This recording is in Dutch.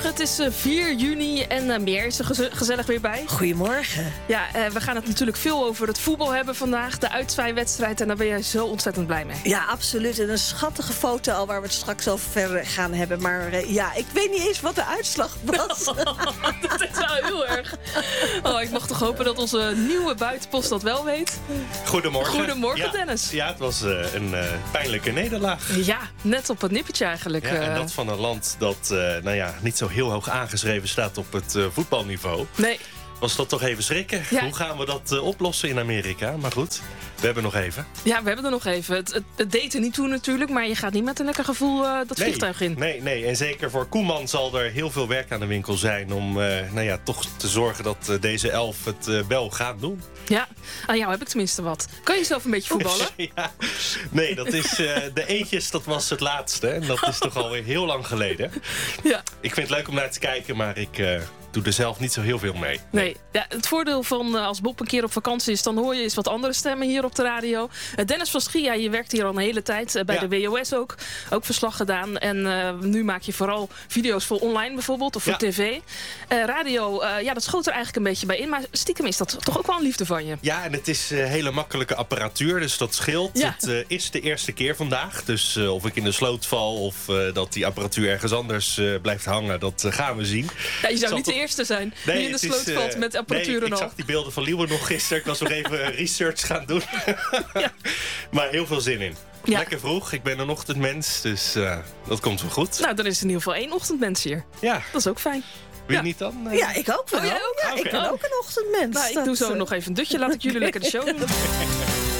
Goedemorgen, het is 4 juni en Meer is er gezellig weer bij. Goedemorgen. Ja, we gaan het natuurlijk veel over het voetbal hebben vandaag. De uitzwaaiwedstrijd en daar ben jij zo ontzettend blij mee. Ja, absoluut. En een schattige foto al waar we het straks over verder gaan hebben. Maar ik weet niet eens wat de uitslag was. Dat is wel heel erg. Ik mag toch hopen dat onze nieuwe buitenpost dat wel weet. Goedemorgen. Goedemorgen, Dennis. Ja, het was een pijnlijke nederlaag. Ja, net op het nippertje eigenlijk. Ja, en dat van een land dat niet zo heel hoog aangeschreven staat op het voetbalniveau. Nee. Was dat toch even schrikken? Ja. Hoe gaan we dat oplossen in Amerika? Maar goed, we hebben nog even. Ja, we hebben er nog even. Het deed er niet toe natuurlijk, maar je gaat niet met een lekker gevoel dat vliegtuig in. Nee. En zeker voor Koeman zal er heel veel werk aan de winkel zijn om toch te zorgen dat deze elf het wel gaat doen. Ja, aan jou heb ik tenminste wat. Kan je zelf een beetje voetballen? Ja. Nee, dat is de eentjes, dat was het laatste. En dat is toch alweer heel lang geleden. Ja. Ik vind het leuk om naar te kijken, maar ik doe er zelf niet zo heel veel mee. Nee, ja, het voordeel van als Bob een keer op vakantie is, dan hoor je eens wat andere stemmen hier op de radio. Dennis van Schia, je werkt hier al een hele tijd. Bij de WOS ook verslag gedaan. En nu maak je vooral video's voor online bijvoorbeeld, of voor tv. Radio, dat schoot er eigenlijk een beetje bij in. Maar stiekem is dat toch ook wel een liefde van je. Ja, en het is hele makkelijke apparatuur, dus dat scheelt. Ja. Het is de eerste keer vandaag. Dus of ik in de sloot val of dat die apparatuur ergens anders blijft hangen, dat gaan we zien. Ja, je zou niet de eerste zijn die in de sloot valt met apparatuur en al. Ik zag die beelden van Liewe nog gisteren. Ik was nog even research gaan doen. Ja. Maar heel veel zin in. Ja. Lekker vroeg, ik ben een ochtendmens, dus dat komt wel goed. Nou, dan is er in ieder geval 1 ochtendmens hier. Ja. Dat is ook fijn. Wil je niet dan? Ja, ik ook wel. Oh, jij ook? Ja, ik ben ook een ochtendmens. Nou, ik doe zo nog even een dutje, laat ik jullie lekker de show doen.